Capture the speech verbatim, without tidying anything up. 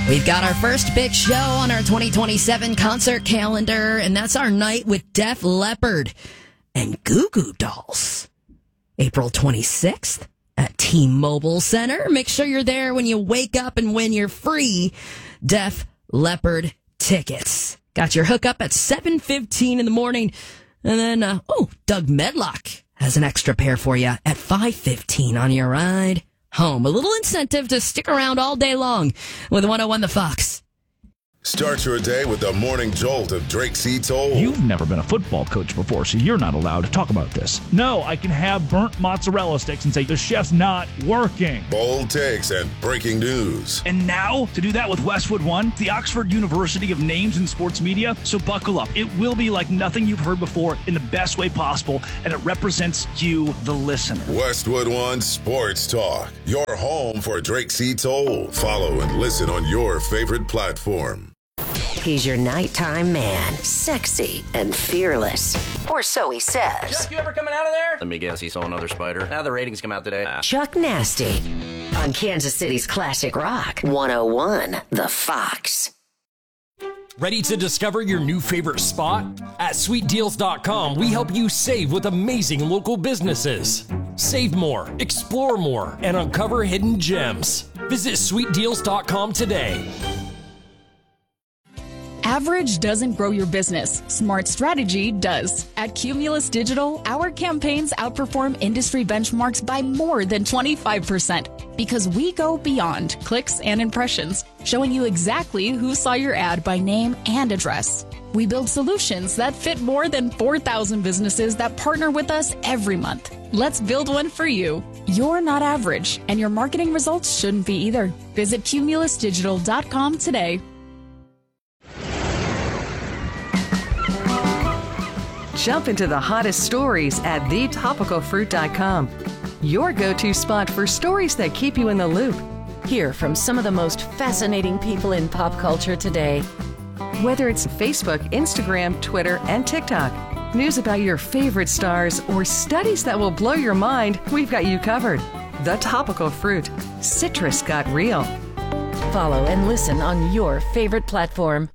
We've got our first big show on our twenty twenty-seven concert calendar, and that's our night with Def Leppard and Goo Goo Dolls. April twenty-sixth at T-Mobile Center. Make sure you're there when you wake up and win your free Def Leppard tickets. Got your hookup at seven fifteen in the morning. And then, uh, oh, Doug Medlock has an extra pair for you at five fifteen on your ride home. A little incentive to stick around all day long with one oh one The Fox. Start your day with the morning jolt of Drake C. Toll. You've never been a football coach before, so you're not allowed to talk about this. No, I can have burnt mozzarella sticks and say the chef's not working. Bold takes and breaking news. And now, to do that with Westwood One, the Oxford University of Names in Sports Media. So buckle up. It will be like nothing you've heard before in the best way possible, and it represents you, the listener. Westwood One Sports Talk. Your home for Drake C. Toll. Follow and listen on your favorite platform. He's your nighttime man, sexy and fearless. Or so he says. Chuck, you ever coming out of there? Let me guess, he saw another spider. Now the ratings come out today. Ah. Chuck Nasty on Kansas City's Classic Rock one oh one The Fox. Ready to discover your new favorite spot? At sweet deals dot com, we help you save with amazing local businesses. Save more, explore more, and uncover hidden gems. Visit sweet deals dot com today. Average doesn't grow your business. Smart strategy does. At Cumulus Digital, our campaigns outperform industry benchmarks by more than twenty-five percent because we go beyond clicks and impressions, showing you exactly who saw your ad by name and address. We build solutions that fit more than four thousand businesses that partner with us every month. Let's build one for you. You're not average, and your marketing results shouldn't be either. Visit cumulus digital dot com today. Jump into the hottest stories at the topical fruit dot com. Your go-to spot for stories that keep you in the loop. Hear from some of the most fascinating people in pop culture today. Whether it's Facebook, Instagram, Twitter, and TikTok, news about your favorite stars, or studies that will blow your mind, we've got you covered. The Topical Fruit. Citrus got real. Follow and listen on your favorite platform.